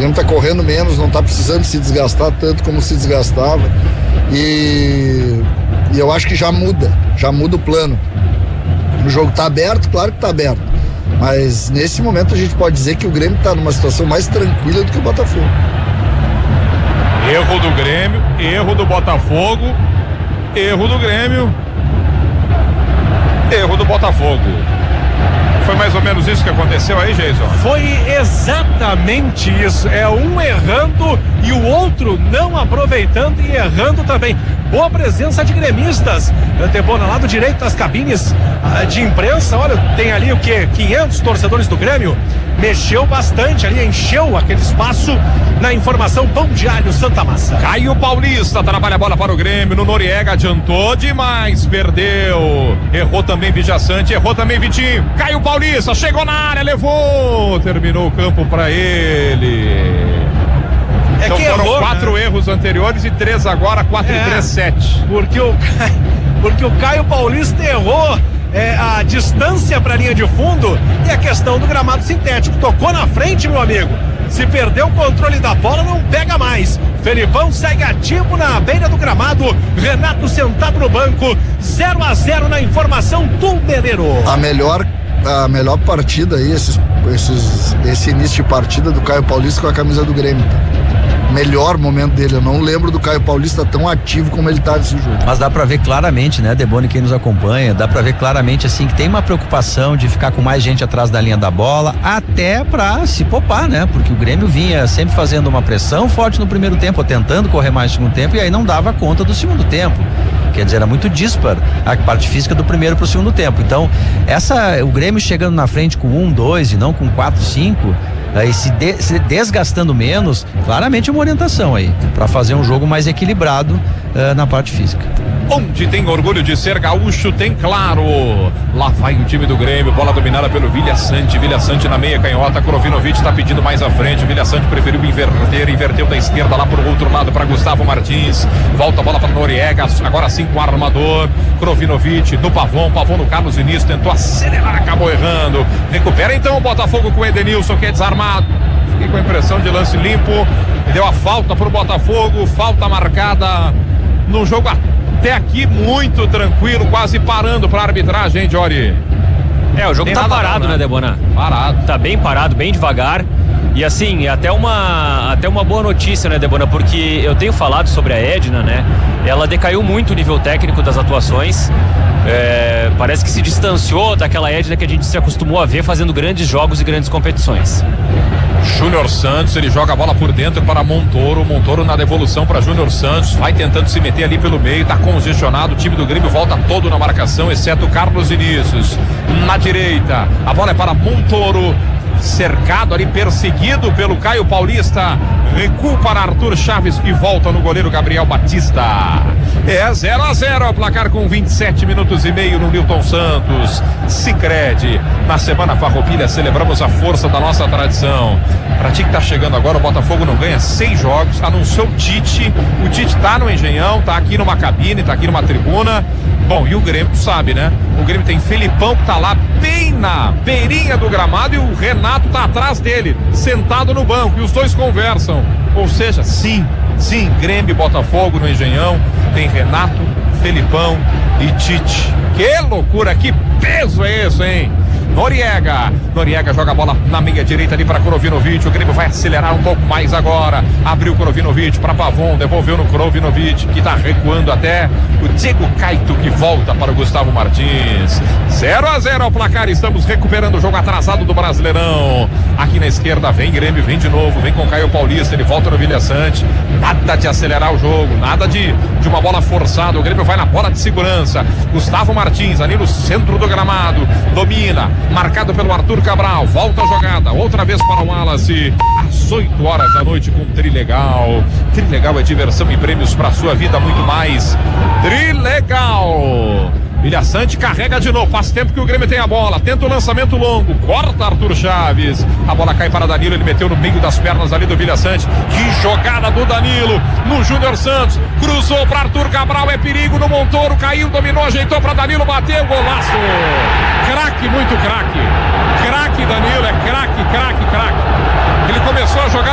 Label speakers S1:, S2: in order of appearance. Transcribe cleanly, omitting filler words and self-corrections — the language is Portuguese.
S1: Grêmio tá correndo menos, não tá precisando se desgastar tanto como se desgastava. E eu acho que já muda o plano. O jogo tá aberto, claro que tá aberto. Mas nesse momento a gente pode dizer que o Grêmio tá numa situação mais tranquila do que o Botafogo.
S2: Erro do Grêmio, erro do Botafogo, erro do Grêmio, erro do Botafogo. Foi mais ou menos isso que aconteceu aí, Jason?
S3: Foi exatamente isso. É um errando e o outro não aproveitando e errando também. Boa presença de gremistas. Debona, lá do direito das cabines de imprensa. Olha, tem ali o quê? 500 torcedores do Grêmio. Mexeu bastante ali, encheu aquele espaço na informação Pão de Alho Santa Massa.
S2: Caio Paulista trabalha a bola para o Grêmio. No Noriega adiantou demais, perdeu. Errou também Vijaçante, errou também Vitinho. Caio Paulista chegou na área, levou. Terminou o campo para ele. Então
S3: que
S2: foram
S3: errou,
S2: 4 erros anteriores e 3 agora, 4 e 3, 7.
S3: Porque o Caio Paulista errou a distância para a linha de fundo e a questão do gramado sintético. Tocou na frente, meu amigo. Se perder o controle da bola, não pega mais. Felipão segue ativo na beira do gramado. Renato sentado no banco. 0-0 na informação do Beneiro.
S1: A melhor partida aí, esse início de partida do Caio Paulista com a camisa do Grêmio. Melhor momento dele, eu não lembro do Caio Paulista tão ativo como ele tá nesse jogo.
S4: Mas dá pra ver claramente, né, Deboni, quem nos acompanha, dá pra ver claramente assim que tem uma preocupação de ficar com mais gente atrás da linha da bola, até pra se poupar, né, porque o Grêmio vinha sempre fazendo uma pressão forte no primeiro tempo, ou tentando correr mais no segundo tempo, e aí não dava conta do segundo tempo. Quer dizer, era muito dispar a parte física do primeiro pro segundo tempo. Então, o Grêmio chegando na frente com 1-2 e não com 4-5, aí se desgastando menos, claramente é uma orientação aí, para fazer um jogo mais equilibrado na parte física.
S2: Onde tem orgulho de ser gaúcho, tem Claro. Lá vai o time do Grêmio, bola dominada pelo Villaçante na meia canhota. Krovinovic está pedindo mais à frente. Villaçante preferiu inverteu da esquerda lá pro outro lado para Gustavo Martins. Volta a bola para Noriega, agora sim com o armador. Krovinovic no Pavon no Carlos Vinícius, tentou acelerar, acabou errando. Recupera então o Botafogo com o Edenilson, que é desarmado. Fiquei com a impressão de lance limpo. Deu a falta pro Botafogo, falta marcada no jogo até aqui muito tranquilo, quase parando para a arbitragem, hein, Jory?
S5: O jogo tá parado, né, Debona?
S2: Parado.
S5: Tá bem parado, bem devagar. E assim, até uma boa notícia, né, Debona? Porque eu tenho falado sobre a Edna, né? Ela decaiu muito o nível técnico das atuações. Parece que se distanciou daquela Edna que a gente se acostumou a ver fazendo grandes jogos e grandes competições.
S2: Júnior Santos, ele joga a bola por dentro para Montoro na devolução para Júnior Santos, vai tentando se meter ali pelo meio, tá congestionado, o time do Grêmio volta todo na marcação, exceto o Carlos Vinícius. Na direita, a bola é para Montoro, cercado ali, perseguido pelo Caio Paulista, recua para Arthur Chaves e volta no goleiro Gabriel Batista. 0-0 o placar com 27 minutos e meio no Newton Santos. Sicredi, na semana Farroupilha celebramos a força da nossa tradição. Pra ti que tá chegando agora, o Botafogo não ganha 6 jogos, anunciou o Tite tá no Engenhão, tá aqui numa cabine, tá aqui numa tribuna. Bom, e o Grêmio sabe, né? O Grêmio tem Felipão que tá lá bem na beirinha do gramado e o Renato tá atrás dele, sentado no banco, e os dois conversam. Ou seja, sim, Grêmio e Botafogo no Engenhão, tem Renato, Felipão e Tite. Que loucura, que peso é esse, hein? Noriega joga a bola na meia direita ali para Krovinovic. O Grêmio vai acelerar um pouco mais agora. Abriu Krovinovic para Pavon, devolveu no Krovinovic, que está recuando até o Diego Caito, que volta para o Gustavo Martins. 0-0 ao placar. Estamos recuperando o jogo atrasado do Brasileirão. Aqui na esquerda vem Grêmio, vem de novo, vem com Caio Paulista, ele volta no Villaçante. Nada de acelerar o jogo, nada de uma bola forçada. O Grêmio vai na bola de segurança. Gustavo Martins ali no centro do gramado, domina, marcado pelo Arthur Cabral, volta a jogada, outra vez para o Wallace, às 8 horas da noite com Trilegal. Trilegal é diversão e prêmios para sua vida, muito mais. Trilegal. Villaçante carrega de novo, faz tempo que o Grêmio tem a bola, tenta o lançamento longo, corta Arthur Chaves, a bola cai para Danilo, ele meteu no meio das pernas ali do Villaçante. Que jogada do Danilo no Júnior Santos, cruzou para Arthur Cabral, é perigo no Montoro, caiu, dominou, ajeitou para Danilo, bateu, golaço. Craque, muito craque. Craque Danilo, é craque. Ele começou a jogar